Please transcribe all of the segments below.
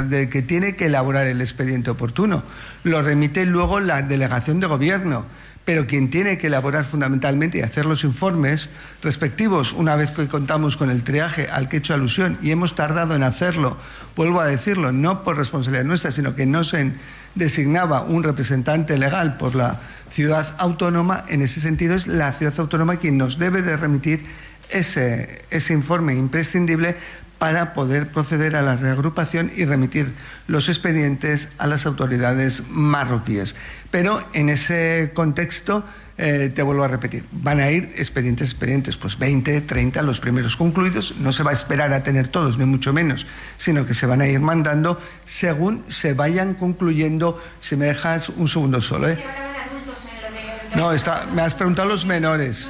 de que tiene que elaborar el expediente oportuno. Lo remite luego la delegación de gobierno, pero quien tiene que elaborar fundamentalmente y hacer los informes respectivos, una vez que contamos con el triaje al que he hecho alusión, y hemos tardado en hacerlo, vuelvo a decirlo, no por responsabilidad nuestra, sino que no se designaba un representante legal por la ciudad autónoma. En ese sentido es la ciudad autónoma quien nos debe de remitir ese informe imprescindible para poder proceder a la reagrupación y remitir los expedientes a las autoridades marroquíes. Pero en ese contexto, te vuelvo a repetir, van a ir expedientes, pues 20, 30, los primeros concluidos. No se va a esperar a tener todos, ni mucho menos, sino que se van a ir mandando según se vayan concluyendo. Si me dejas un segundo solo, ¿eh? No, me has preguntado los menores.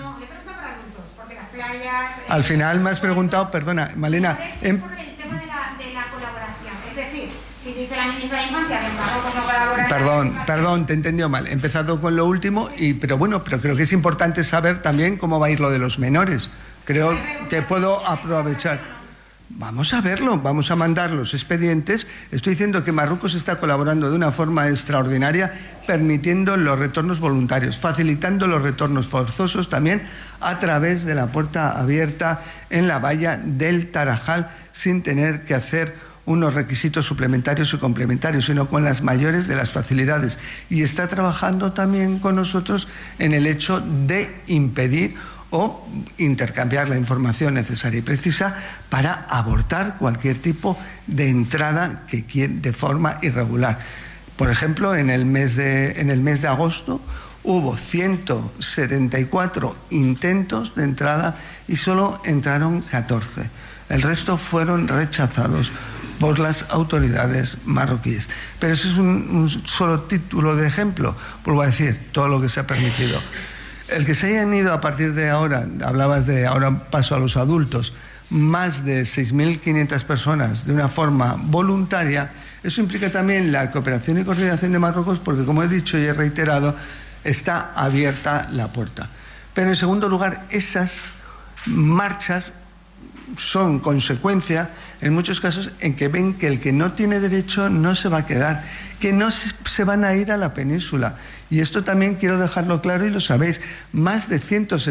Al final me has preguntado, perdona, Malena. Es por el tema de la colaboración. Es decir, si dice la ministra de Infancia que en Marruecos no colabora... Perdón, te he entendido mal. He empezado con lo último, pero creo que es importante saber también cómo va a ir lo de los menores. Creo que puedo aprovechar. Vamos a verlo, vamos a mandar los expedientes. Estoy diciendo que Marruecos está colaborando de una forma extraordinaria, permitiendo los retornos voluntarios, facilitando los retornos forzosos también a través de la puerta abierta en la valla del Tarajal, sin tener que hacer unos requisitos suplementarios y complementarios, sino con las mayores de las facilidades. Y está trabajando también con nosotros en el hecho de impedir o intercambiar la información necesaria y precisa para abortar cualquier tipo de entrada de forma irregular. Por ejemplo, en el mes de agosto hubo 174 intentos de entrada y solo entraron 14. El resto fueron rechazados por las autoridades marroquíes. Pero eso es un solo título de ejemplo. Vuelvo a decir, todo lo que se ha permitido. El que se hayan ido a partir de ahora, hablabas de ahora paso a los adultos, más de 6.500 personas de una forma voluntaria, eso implica también la cooperación y coordinación de Marruecos, porque como he dicho y he reiterado, está abierta la puerta. Pero en segundo lugar, esas marchas son consecuencia, en muchos casos, en que ven que el que no tiene derecho no se va a quedar, que no se van a ir a la península. Y esto también quiero dejarlo claro y lo sabéis. Más de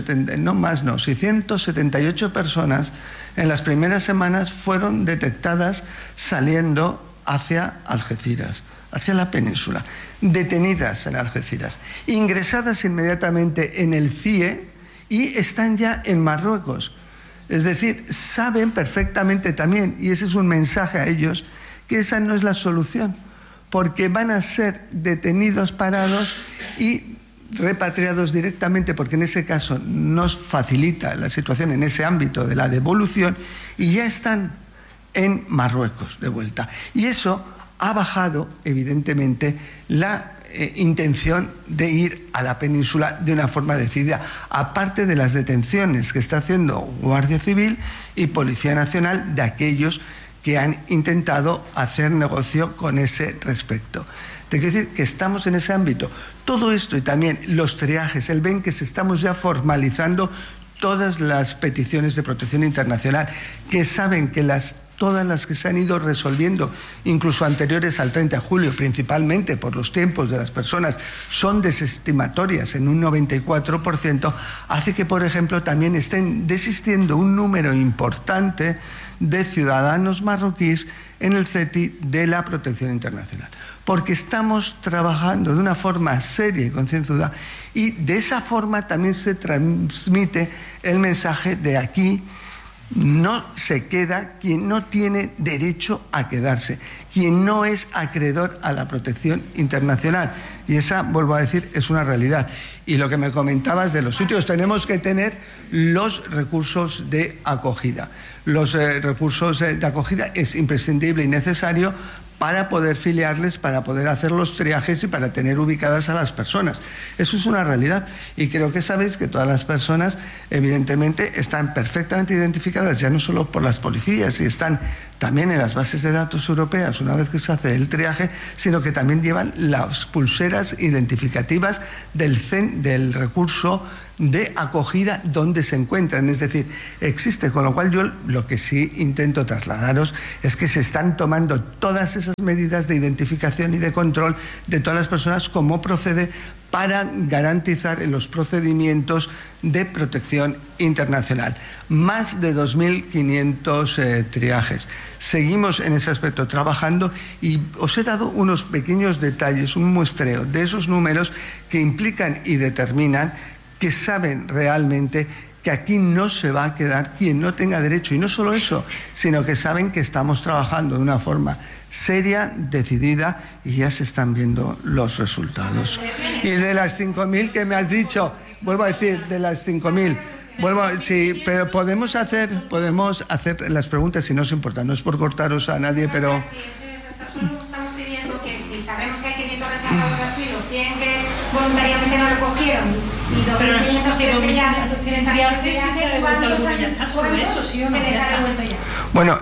178 personas en las primeras semanas fueron detectadas saliendo hacia Algeciras, hacia la península, detenidas en Algeciras, ingresadas inmediatamente en el CIE y están ya en Marruecos. Es decir, saben perfectamente también, y ese es un mensaje a ellos, que esa no es la solución, porque van a ser detenidos, parados y repatriados directamente, porque en ese caso nos facilita la situación en ese ámbito de la devolución, y ya están en Marruecos de vuelta. Y eso ha bajado, evidentemente, la intención de ir a la península de una forma decidida, aparte de las detenciones que está haciendo Guardia Civil y Policía Nacional de aquellos que han intentado hacer negocio con ese respecto. Te quiero decir que estamos en ese ámbito. Todo esto y también los triajes, el ven que se estamos ya formalizando todas las peticiones de protección internacional, que saben que todas las que se han ido resolviendo, incluso anteriores al 30 de julio, principalmente por los tiempos de las personas, son desestimatorias en un 94%, hace que, por ejemplo, también estén desistiendo un número importante de ciudadanos marroquíes en el CETI de la protección internacional. Porque estamos trabajando de una forma seria y concienzuda, y de esa forma también se transmite el mensaje de aquí. No se queda quien no tiene derecho a quedarse, quien no es acreedor a la protección internacional. Y esa, vuelvo a decir, es una realidad. Y lo que me comentabas de los sitios, tenemos que tener los recursos de acogida. Los recursos de acogida es imprescindible y necesario para poder filiarles, para poder hacer los triajes y para tener ubicadas a las personas. Eso es una realidad, y creo que sabéis que todas las personas evidentemente están perfectamente identificadas, ya no solo por las policías, y están también en las bases de datos europeas, una vez que se hace el triaje, sino que también llevan las pulseras identificativas del recurso de acogida donde se encuentran. Es decir, existe, con lo cual yo lo que sí intento trasladaros es que se están tomando todas esas medidas de identificación y de control de todas las personas como procede para garantizar los procedimientos de protección internacional. Más de 2.500 triajes. Seguimos en ese aspecto trabajando y os he dado unos pequeños detalles, un muestreo de esos números que implican y determinan que saben realmente que aquí no se va a quedar quien no tenga derecho. Y no solo eso, sino que saben que estamos trabajando de una forma seria, decidida, y ya se están viendo los resultados. Y de las 5.000 que me has dicho, vuelvo a decir, de las 5.000, sí, pero podemos hacer las preguntas si no os importa. No es por cortaros a nadie, pero... Estamos pidiendo que si sabemos que hay 500 rechazados de asilo, 100 que voluntariamente no lo cogieron y 2.500 Bueno,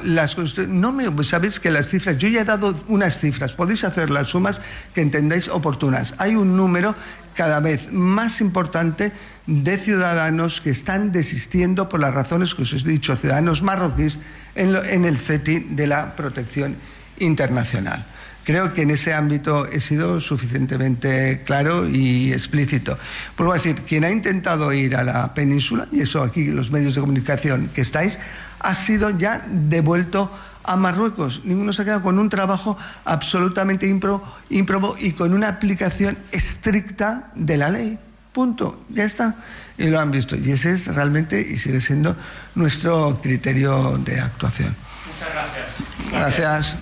sabéis que las cifras, yo ya he dado unas cifras, podéis hacer las sumas que entendáis oportunas. Hay un número cada vez más importante de ciudadanos que están desistiendo por las razones que os he dicho, ciudadanos marroquíes en el CETI de la protección internacional. Creo que en ese ámbito he sido suficientemente claro y explícito. Vuelvo a decir, quien ha intentado ir a la península, y eso aquí los medios de comunicación que estáis, ha sido ya devuelto a Marruecos. Ninguno se ha quedado con un trabajo absolutamente ímprobo y con una aplicación estricta de la ley. Punto. Ya está. Y lo han visto. Y ese es realmente y sigue siendo nuestro criterio de actuación. Muchas gracias. Gracias.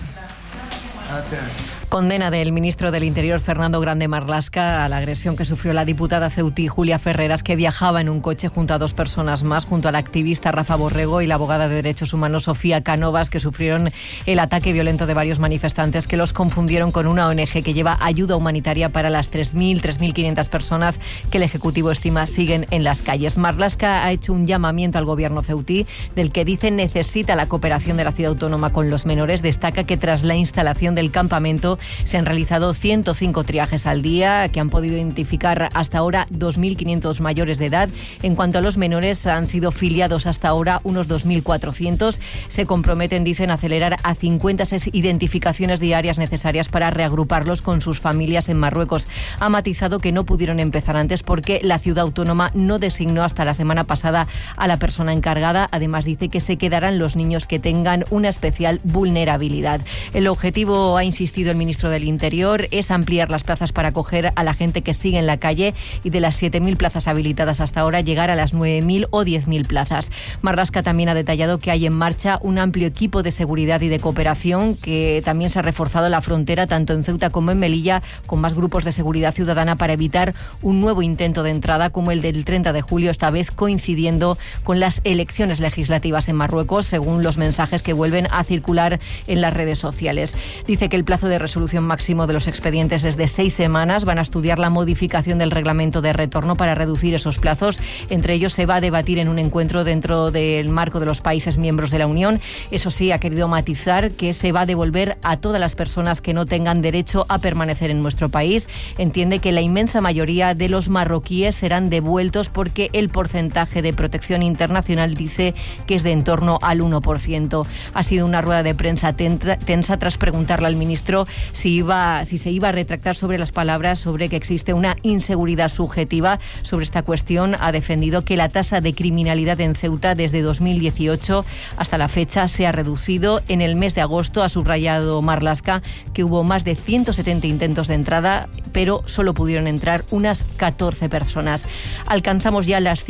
Gracias. Condena del ministro del Interior, Fernando Grande Marlaska, a la agresión que sufrió la diputada ceutí Julia Ferreras, que viajaba en un coche junto a 2 personas más, junto al activista Rafa Borrego y la abogada de derechos humanos Sofía Cánovas, que sufrieron el ataque violento de varios manifestantes que los confundieron con una ONG que lleva ayuda humanitaria para las 3.500 personas que el Ejecutivo estima siguen en las calles. Marlaska ha hecho un llamamiento al gobierno ceutí, del que dice necesita la cooperación de la ciudad autónoma con los menores. Destaca que tras la instalación del campamento se han realizado 105 triajes al día, que han podido identificar hasta ahora 2.500 mayores de edad. En cuanto a los menores, han sido filiados hasta ahora unos 2.400. Se comprometen, dicen, a acelerar a 56 identificaciones diarias necesarias para reagruparlos con sus familias en Marruecos. Ha matizado que no pudieron empezar antes porque la ciudad autónoma no designó hasta la semana pasada a la persona encargada. Además, dice que se quedarán los niños que tengan una especial vulnerabilidad. El objetivo, ha insistido el ministro del Interior, es ampliar las plazas para acoger a la gente que sigue en la calle y de las 7.000 plazas habilitadas hasta ahora llegar a las 9.000 o 10.000 plazas. Marlaska también ha detallado que hay en marcha un amplio equipo de seguridad y de cooperación, que también se ha reforzado la frontera tanto en Ceuta como en Melilla con más grupos de seguridad ciudadana para evitar un nuevo intento de entrada como el del 30 de julio, esta vez coincidiendo con las elecciones legislativas en Marruecos, según los mensajes que vuelven a circular en las redes sociales. Dice que el plazo de resolución máximo de los expedientes es de 6 semanas. Van a estudiar la modificación del reglamento de retorno para reducir esos plazos. Entre ellos se va a debatir en un encuentro dentro del marco de los países miembros de la Unión. Eso sí, ha querido matizar que se va a devolver a todas las personas que no tengan derecho a permanecer en nuestro país. Entiende que la inmensa mayoría de los marroquíes serán devueltos porque el porcentaje de protección internacional dice que es de en torno al 1%. Ha sido una rueda de prensa tensa tras preguntarle al ministro si se iba a retractar sobre las palabras sobre que existe una inseguridad subjetiva. Sobre esta cuestión ha defendido que la tasa de criminalidad en Ceuta desde 2018 hasta la fecha se ha reducido. En el mes de agosto ha subrayado Marlaska que hubo más de 170 intentos de entrada, pero solo pudieron entrar unas 14 personas. Alcanzamos ya las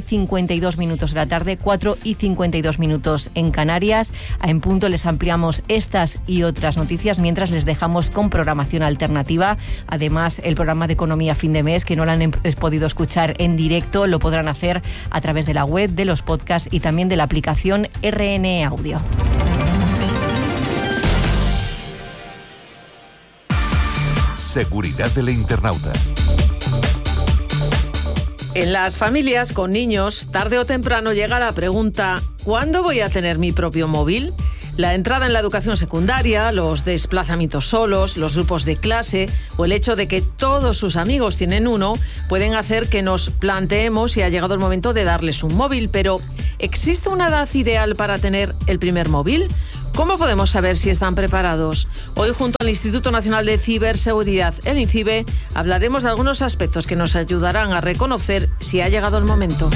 5:52 de la tarde, 4:52 en Canarias. En punto les ampliamos estas y otras noticias mientras les dejamos con programación alternativa. Además, el programa de Economía Fin de Mes, que no lo han podido escuchar en directo, lo podrán hacer a través de la web, de los podcasts y también de la aplicación RN Audio. Seguridad del internauta. En las familias con niños, tarde o temprano llega la pregunta: ¿cuándo voy a tener mi propio móvil? La entrada en la educación secundaria, los desplazamientos solos, los grupos de clase o el hecho de que todos sus amigos tienen uno pueden hacer que nos planteemos si ha llegado el momento de darles un móvil. Pero, ¿existe una edad ideal para tener el primer móvil? ¿Cómo podemos saber si están preparados? Hoy, junto al Instituto Nacional de Ciberseguridad, el INCIBE, hablaremos de algunos aspectos que nos ayudarán a reconocer si ha llegado el momento.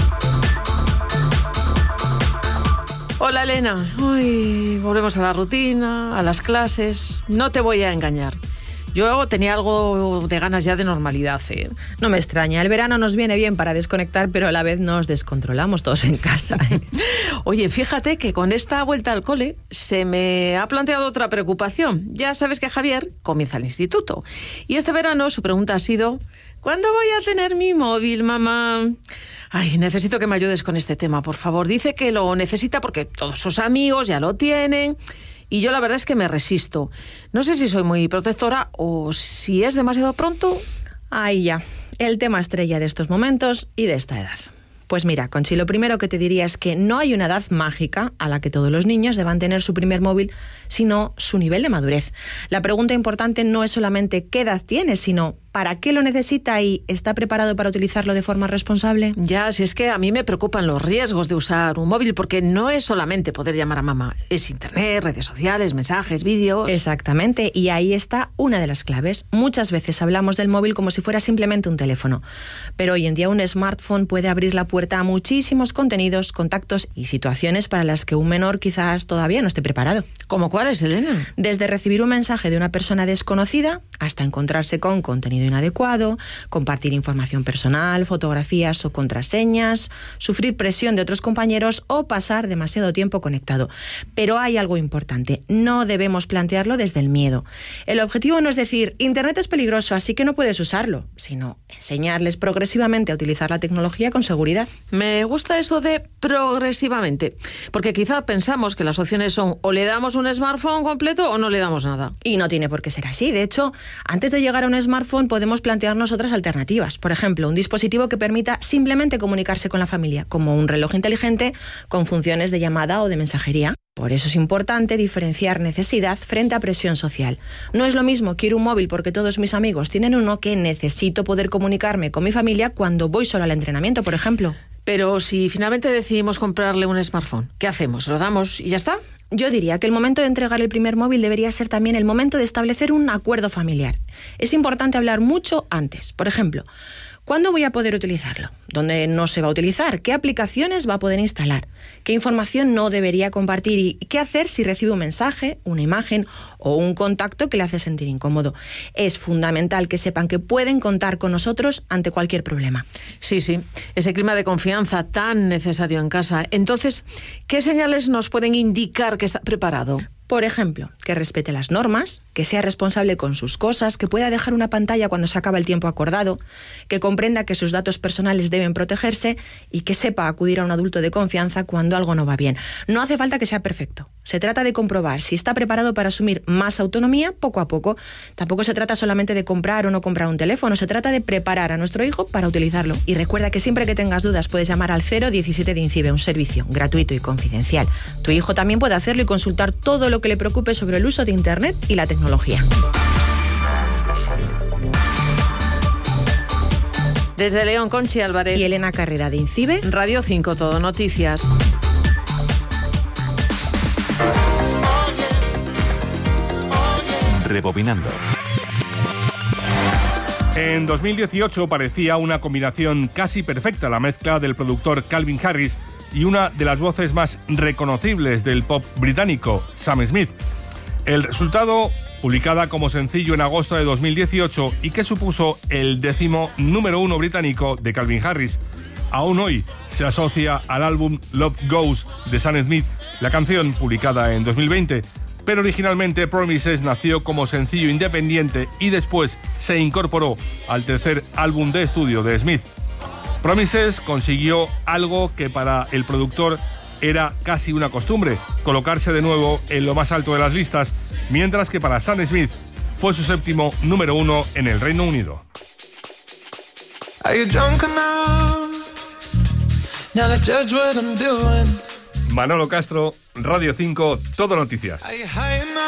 Hola, Elena. Hoy volvemos a la rutina, a las clases. No te voy a engañar. Yo tenía algo de ganas ya de normalidad, ¿eh? No me extraña. El verano nos viene bien para desconectar, pero a la vez nos descontrolamos todos en casa, ¿eh? Oye, fíjate que con esta vuelta al cole se me ha planteado otra preocupación. Ya sabes que Javier comienza el instituto. Y este verano su pregunta ha sido: ¿cuándo voy a tener mi móvil, mamá? Ay, necesito que me ayudes con este tema, por favor. Dice que lo necesita porque todos sus amigos ya lo tienen. Y yo la verdad es que me resisto. No sé si soy muy protectora o si es demasiado pronto. Ahí ya, el tema estrella de estos momentos y de esta edad. Pues mira, Conchi, lo primero que te diría es que no hay una edad mágica a la que todos los niños deban tener su primer móvil, sino su nivel de madurez. La pregunta importante no es solamente qué edad tiene, sino ¿para qué lo necesita y está preparado para utilizarlo de forma responsable? Ya, si es que a mí me preocupan los riesgos de usar un móvil, porque no es solamente poder llamar a mamá, es internet, redes sociales, mensajes, vídeos. Exactamente, y ahí está una de las claves. Muchas veces hablamos del móvil como si fuera simplemente un teléfono, pero hoy en día un smartphone puede abrir la puerta a muchísimos contenidos, contactos y situaciones para las que un menor quizás todavía no esté preparado. ¿Cómo cuáles, Elena? Desde recibir un mensaje de una persona desconocida hasta encontrarse con contenido inadecuado, compartir información personal, fotografías o contraseñas, sufrir presión de otros compañeros o pasar demasiado tiempo conectado. Pero hay algo importante, no debemos plantearlo desde el miedo. El objetivo no es decir, Internet es peligroso, así que no puedes usarlo, sino enseñarles progresivamente a utilizar la tecnología con seguridad. Me gusta eso de progresivamente, porque quizá pensamos que las opciones son o le damos un smartphone completo o no le damos nada. Y no tiene por qué ser así. De hecho, antes de llegar a un smartphone podemos plantearnos otras alternativas. Por ejemplo, un dispositivo que permita simplemente comunicarse con la familia, como un reloj inteligente con funciones de llamada o de mensajería. Por eso es importante diferenciar necesidad frente a presión social. No es lo mismo quiero un móvil porque todos mis amigos tienen uno que necesito poder comunicarme con mi familia cuando voy solo al entrenamiento, por ejemplo. Pero si finalmente decidimos comprarle un smartphone, ¿qué hacemos? ¿Lo damos y ya está? Yo diría que el momento de entregar el primer móvil debería ser también el momento de establecer un acuerdo familiar. Es importante hablar mucho antes. Por ejemplo, ¿cuándo voy a poder utilizarlo? ¿Dónde no se va a utilizar? ¿Qué aplicaciones va a poder instalar? ¿Qué información no debería compartir? ¿Y qué hacer si recibe un mensaje, una imagen o un contacto que le hace sentir incómodo? Es fundamental que sepan que pueden contar con nosotros ante cualquier problema. Sí, ese clima de confianza tan necesario en casa. Entonces, ¿qué señales nos pueden indicar que está preparado? Por ejemplo, que respete las normas, que sea responsable con sus cosas, que pueda dejar una pantalla cuando se acaba el tiempo acordado, que comprenda que sus datos personales deben protegerse y que sepa acudir a un adulto de confianza cuando algo no va bien. No hace falta que sea perfecto. Se trata de comprobar si está preparado para asumir más autonomía poco a poco. Tampoco se trata solamente de comprar o no comprar un teléfono, se trata de preparar a nuestro hijo para utilizarlo. Y recuerda que siempre que tengas dudas puedes llamar al 017 de INCIBE, un servicio gratuito y confidencial. Tu hijo también puede hacerlo y consultar todo lo que le preocupe sobre el uso de Internet y la tecnología. Desde León, Conchi Álvarez y Elena Carrera de INCIBE, Radio 5 Todo Noticias. Rebobinando. En 2018 parecía una combinación casi perfecta la mezcla del productor Calvin Harris y una de las voces más reconocibles del pop británico, Sam Smith. El resultado, publicada como sencillo en agosto de 2018 y que supuso el 10º número 1 británico de Calvin Harris. Aún hoy se asocia al álbum Love Goes de Sam Smith, la canción publicada en 2020, pero originalmente Promises nació como sencillo independiente y después se incorporó al tercer álbum de estudio de Smith. Promises consiguió algo que para el productor era casi una costumbre, colocarse de nuevo en lo más alto de las listas, mientras que para Sam Smith fue su 7º número 1 en el Reino Unido. Manolo Castro, Radio 5, Todo Noticias.